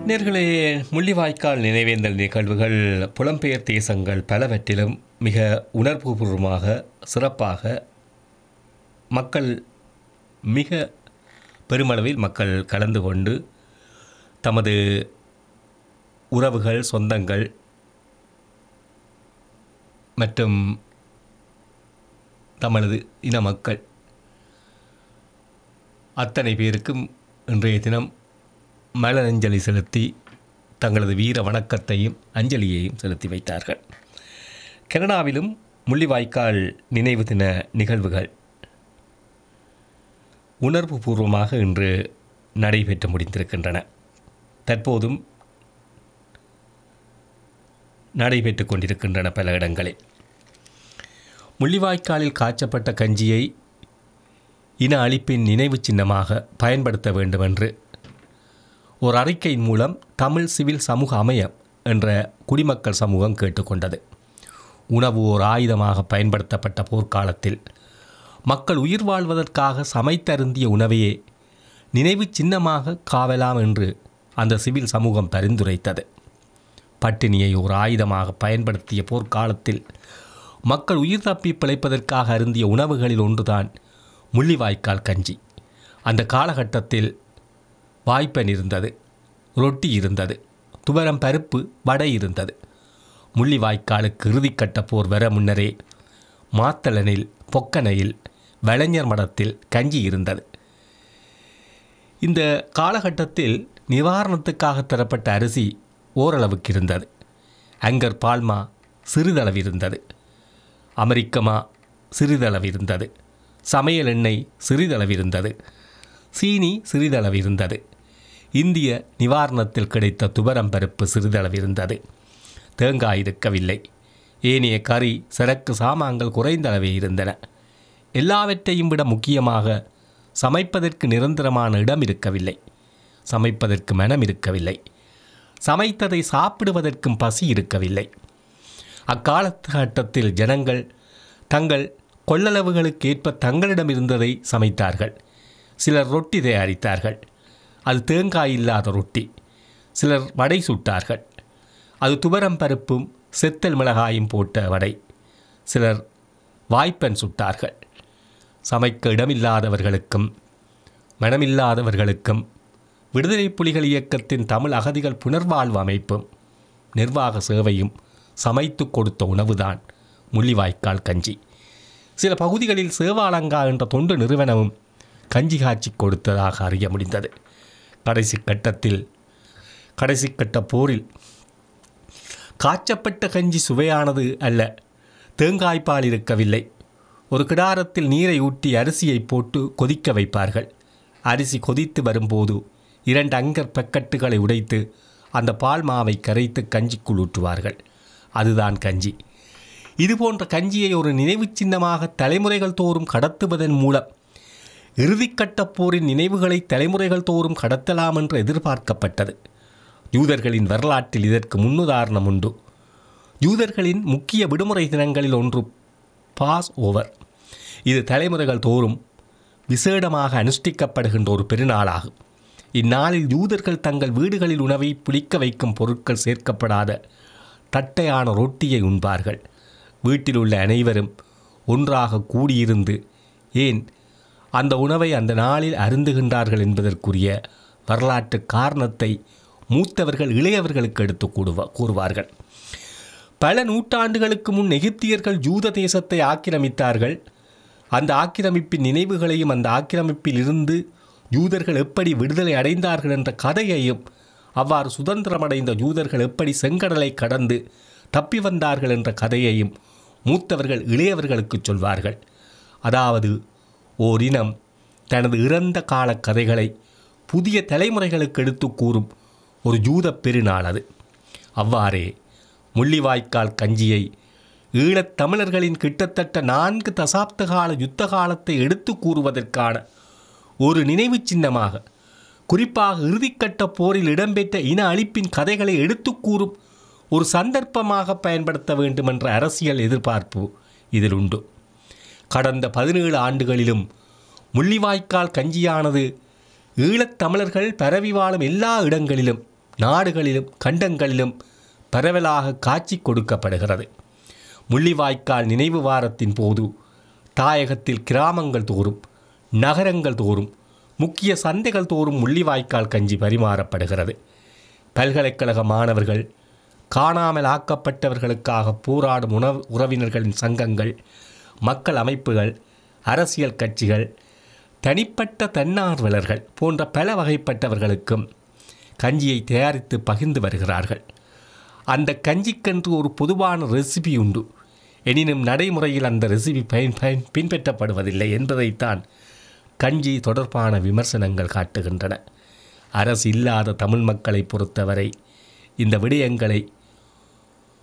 நேர்களே, முள்ளிவாய்க்கால் நினைவேந்தல் நிகழ்வுகள் புலம்பெயர் தேசங்கள் பலவற்றிலும் மிக உணர்வுபூர்வமாக சிறப்பாக மக்கள் மிக பெருமளவில் மக்கள் கலந்து கொண்டு தமது உறவுகள், சொந்தங்கள் மற்றும் தமது இன மக்கள் அத்தனை பேருக்கும் இன்றைய தினம் மலரஞ்சலி செலுத்தி தங்களது வீர வணக்கத்தையும் அஞ்சலியையும் செலுத்தி வைத்தார்கள். கனடாவிலும் முள்ளிவாய்க்கால் நினைவு தின நிகழ்வுகள் உணர்வு பூர்வமாக இன்று நடைபெற்று முடிந்திருக்கின்றன. தற்போதும் நடைபெற்று கொண்டிருக்கின்றன பல இடங்களில். முள்ளிவாய்க்காலில் காய்ச்சப்பட்ட கஞ்சியை இன அழிப்பின் நினைவு சின்னமாக பயன்படுத்த வேண்டும் என்று ஒரு அறிக்கையின் மூலம் தமிழ் சிவில் சமூக அமையம் என்ற குடிமக்கள் சமூகம் கேட்டுக்கொண்டது. உணவு ஓர் ஆயுதமாக பயன்படுத்தப்பட்ட போர்க்காலத்தில் மக்கள் உயிர் வாழ்வதற்காக சமைத்தருந்திய உணவையே நினைவு சின்னமாக காவலாம் என்று அந்த சிவில் சமூகம் பரிந்துரைத்தது. பட்டினியை ஒரு ஆயுதமாக பயன்படுத்திய போர்க்காலத்தில் மக்கள் உயிர் தப்பி பிழைப்பதற்காக அருந்திய உணவுகளில் ஒன்றுதான் முள்ளிவாய்க்கால் கஞ்சி. அந்த காலகட்டத்தில் வாய்ப்பன் இருந்தது, ரொட்டி இருந்தது, துவரம் பருப்பு, வடை இருந்தது. முள்ளிவாய்க்காலுக்கு இறுதிக்கட்ட போர் வர முன்னரே மாத்தளனில், பொக்கனையில், வளைஞர் மடத்தில் கஞ்சி இருந்தது. இந்த காலகட்டத்தில் நிவாரணத்துக்காக தரப்பட்ட அரிசி ஓரளவுக்கு இருந்தது. அங்கர் பால்மா சிறிதளவு இருந்தது, அமெரிக்கமா சிறிதளவு இருந்தது, சமையல் எண்ணெய் சிறிதளவு இருந்தது, சீனி சிறிதளவு இருந்தது, இந்திய நிவாரணத்தில் கிடைத்த துவரம் பருப்பு சிறிதளவு இருந்தது, தேங்காய் இருக்கவில்லை, ஏனைய கறி சரக்கு சாமான்கள் குறைந்தளவே இருந்தன. எல்லாவற்றையும் விட முக்கியமாக சமைப்பதற்கு நிரந்தரமான இடம் இருக்கவில்லை, சமைப்பதற்கு மனம் இருக்கவில்லை, சமைத்ததை சாப்பிடுவதற்கும் பசி இருக்கவில்லை. அக்காலகட்டத்தில் ஜனங்கள் தங்கள் கொள்ளளவுகளுக்கு ஏற்ப தங்களிடம் இருந்ததை சமைத்தார்கள். சிலர் ரொட்டி தயாரித்தார்கள், அது தேங்காய் இல்லாத ரொட்டி. சிலர் வடை சுட்டார்கள், அது துவரம் பருப்பும் செத்தல் மிளகாயும் போட்ட வடை. சிலர் வாய்ப்பன் சுட்டார்கள். சமைக்க இடமில்லாதவர்களுக்கும் மனமில்லாதவர்களுக்கும் விடுதலை புலிகள் இயக்கத்தின் தமிழ் அகதிகள் புனர்வாழ்வு அமைப்பும் நிர்வாக சேவையும் சமைத்து கொடுத்த உணவுதான் முள்ளிவாய்க்கால் கஞ்சி. சில பகுதிகளில் சேவாலங்கா என்ற தொண்டு நிறுவனமும் கஞ்சி காய்ச்சி கொடுத்ததாக அறிய முடிந்தது. கடைசி கட்ட போரில் காய்ச்சப்பட்ட கஞ்சி சுவையானது அல்ல, தேங்காய்ப்பால் இருக்கவில்லை. ஒரு கிடாரத்தில் நீரை ஊற்றி அரிசியை போட்டு கொதிக்க வைப்பார்கள். அரிசி கொதித்து வரும்போது 2 அங்கர் பக்கெட்டுகளை உடைத்து அந்த பால் மாவை கரைத்து கஞ்சிக்குள் ஊற்றுவார்கள். அதுதான் கஞ்சி. இதுபோன்ற கஞ்சியை ஒரு நினைவு சின்னமாக தலைமுறைகள் தோறும் கடத்துவதன் மூலம் இறுதிக்கட்ட போரின் நினைவுகளை தலைமுறைகள் தோறும் கடத்தலாம் என்று எதிர்பார்க்கப்பட்டது. யூதர்களின் வரலாற்றில் இதற்கு முன்னுதாரணம் உண்டு. யூதர்களின் முக்கிய விடுமுறை தினங்களில் ஒன்று பாஸ் ஓவர். இது தலைமுறைகள் தோறும் விசேடமாக அனுஷ்டிக்கப்படுகின்ற ஒரு பெருநாளாகும். இந்நாளில் யூதர்கள் தங்கள் வீடுகளில் உணவை புளிக்க வைக்கும் பொருட்கள் சேர்க்கப்படாத தட்டையான ரொட்டியை உண்பார்கள். வீட்டில் உள்ள அனைவரும் ஒன்றாக கூடியிருந்து ஏன் அந்த உணவை அந்த நாளில் அருந்துகின்றார்கள் என்பதற்குரிய வரலாற்று காரணத்தை மூத்தவர்கள் இளையவர்களுக்கு எடுத்து கூறுவார்கள். பல நூற்றாண்டுகளுக்கு முன் எகிப்தியர்கள் யூத தேசத்தை ஆக்கிரமித்தார்கள். அந்த ஆக்கிரமிப்பின் நினைவுகளையும் அந்த ஆக்கிரமிப்பில் இருந்து யூதர்கள் எப்படி விடுதலை அடைந்தார்கள் என்ற கதையையும் அவ்வாறு சுதந்திரமடைந்த யூதர்கள் எப்படி செங்கடலை கடந்து தப்பி வந்தார்கள் என்ற கதையையும் மூத்தவர்கள் இளையவர்களுக்கு சொல்வார்கள். அதாவது ஓரினம் தனது இறந்த கால கதைகளை புதிய தலைமுறைகளுக்கு எடுத்து கூறும் ஒரு யூத பெருநாள் அது. அவ்வாறே முள்ளிவாய்க்கால் கஞ்சியை ஈழத் தமிழர்களின் கிட்டத்தட்ட 4 தசாப்த கால யுத்த காலத்தை எடுத்து கூறுவதற்கான ஒரு நினைவு சின்னமாக, குறிப்பாக இறுதிக்கட்ட போரில் இடம்பெற்ற இன அழிப்பின் கதைகளை எடுத்து கூறும் ஒரு சந்தர்ப்பமாக பயன்படுத்த வேண்டும் என்ற அரசியல் எதிர்பார்ப்பு இதில் உண்டு. கடந்த 17 ஆண்டுகளிலும் முள்ளிவாய்க்கால் கஞ்சியானது ஈழத் தமிழர்கள் பரவி வாழும் எல்லா இடங்களிலும் நாடுகளிலும் கண்டங்களிலும் பரவலாக காட்சி கொடுக்கப்படுகிறது. முள்ளிவாய்க்கால் நினைவு வாரத்தின் போது தாயகத்தில் கிராமங்கள் தோறும் நகரங்கள் தோறும் முக்கிய சந்தைகள் தோறும் முள்ளிவாய்க்கால் கஞ்சி பரிமாறப்படுகிறது. பல்கலைக்கழக மாணவர்கள், காணாமல் ஆக்கப்பட்டவர்களுக்காக போராடும் உறவினர்களின் சங்கங்கள், மக்கள் அமைப்புகள், அரசியல் கட்சிகள், தனிப்பட்ட தன்னார்வலர்கள் போன்ற பல வகைப்பட்டவர்களுக்கும் கஞ்சியை தயாரித்து பகிர்ந்து வருகிறார்கள். அந்த கஞ்சிக்கென்று ஒரு பொதுவான ரெசிபி உண்டு. எனினும் நடைமுறையில் அந்த ரெசிபி பின்பற்றப்படுவதில்லை என்பதைத்தான் கஞ்சி தொடர்பான விமர்சனங்கள் காட்டுகின்றன. அரசு இல்லாத தமிழ் மக்களை பொறுத்தவரை இந்த விடயங்களை